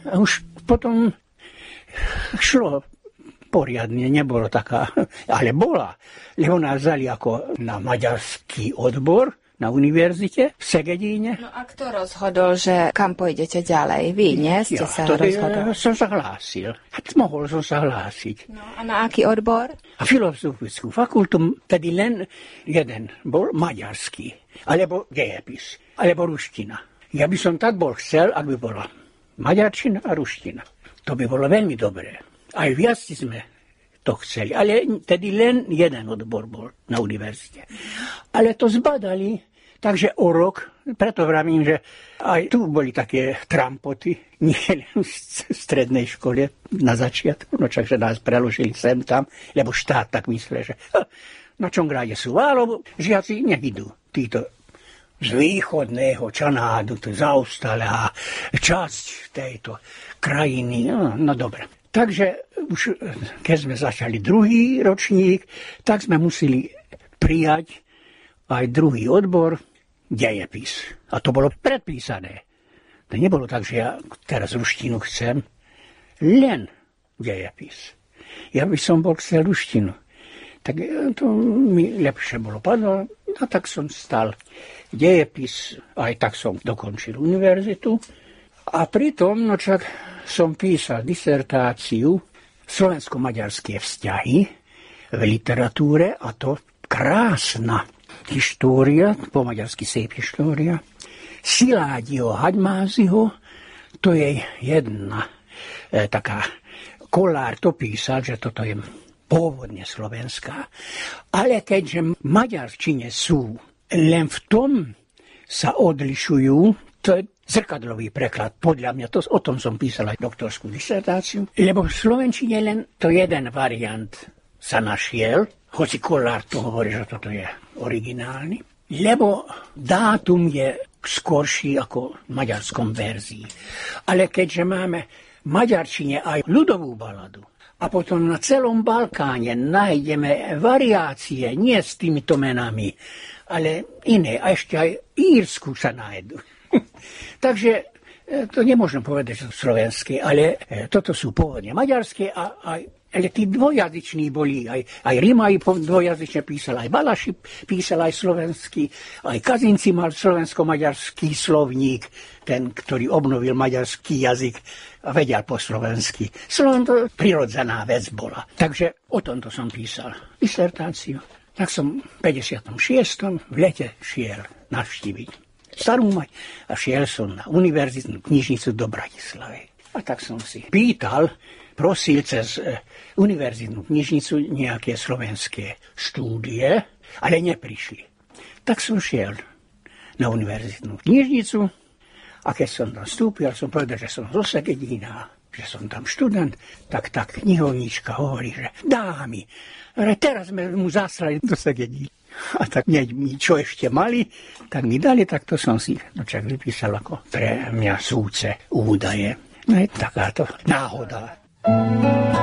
A už potom šlo poriadne, nebolo taká, ale bola. Lebo nás vzali ako na maďarský odbor na univerzite v Segedíne. No a kto rozhodol, že kam pôjdete ďalej? Vy, nie? Ste sa rozhodol? Som sa hlásil. Mohol som sa hlásiť. No a na aký odbor? A filozofickú fakultu, tedy len jeden bol maďarský, alebo dejepis, alebo ruština. Ja by som tak bol chcel, ak by bola maďarčina a ruština. To by bolo veľmi dobré. Aj viac sme to chceli, ale tedy len jeden odbor bol na univerzite. Ale to zbadali, takže o rok, preto vravím, že aj tu boli také trampoty, nie len v strednej škole na začiatku, no čakže nás preložili sem tam, lebo štát tak myslel, že na čom gráde sú, alebo žiaci nevidú títo z východného Čanádu, to zaostalá časť tejto krajiny, no dobre. Takže už keď sme začali druhý ročník, tak sme museli prijať aj druhý odbor, dejepis. A to bolo predpísané. To nebolo tak, že ja teraz ruštinu chcem, len dejepis. Ja by som bol chcel ruštinu. Tak to mi lepšie bolo padlo, a tak som stal dejepis, aj tak som dokončil univerzitu. A pritom, no čak som písal disertáciu slovensko-maďarské vzťahy v literatúre, a to krásna história, po maďarsky szép história, Szilágyiho Hagymáziho, to je jedna taká, Kollár to písal, že toto je pôvodne slovenská, ale keďže maďarčine sú, len v tom sa odlišujú, to je zrkadlový preklad, podľa mňa, to, o tom som písal aj doktorskú disertáciu, lebo v slovenčine len to jeden variant sa našiel, hoci Kollár to hovorí, že toto je originálny, lebo dátum je skorší ako v maďarskom verzii. Ale keďže máme v maďarčine aj ľudovú baladu, a potom na celom Balkáne nájdeme variácie, nie s týmito menami, ale iné, a ešte aj Írsku sa nájdu. Takže to nemôžem povedať, že to slovenské, ale toto sú pôvodne maďarské, ale tí dvojazyční boli, aj Rimaj dvojazyčne písal, aj Balaši písal aj slovenský, aj Kazinci mal slovensko-maďarský slovník, ten, ktorý obnovil maďarský jazyk a vedel po slovensky. Sloven to prirodzená vec bola. Takže o tomto som písal disertáciu. Tak som v 56. v lete šiel navštíviť Starú Maj a šiel som na univerzitnú knižnicu do Bratislavy. A tak som si prosil cez univerzitnú knižnicu nejaké slovenské štúdie, ale neprišli. Tak som šiel na univerzitnú knižnicu a keď som tam vstúpil, som povedal, že som zo Segedína, že som tam študent, tak tá knihovníčka hovorí, že dámy, ale teraz sme mu zaslali do Segedína. A tak mi čo ešte mali, tak mi dali, tak to som si čak vypísal ako pre mňa súce údaje. No je takáto náhoda.